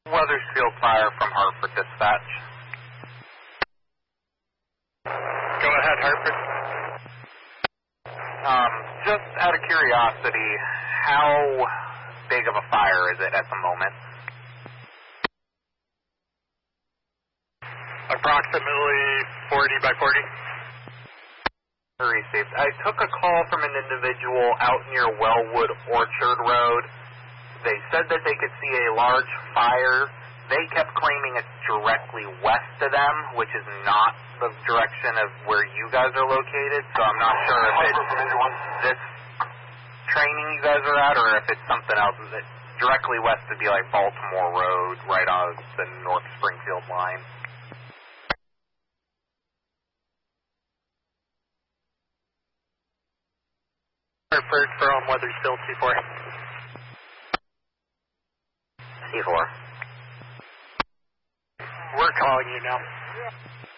Weathersfield Fire from Hartford Dispatch. Go ahead, Hartford. Just out of curiosity, how big of a fire is it at the moment? Approximately 40 by 40. Received. I took a call from an individual out near Wellwood Orchard Road. They said that they could see a large fire. They kept claiming it's directly west of them, which is not the direction of where you guys are located, so I'm not sure if it's this training you guys are at or if it's something else. Directly west would be like Baltimore Road, right on the North Springfield line. Hartford from Weathersfield, C4. C4. We're calling you now.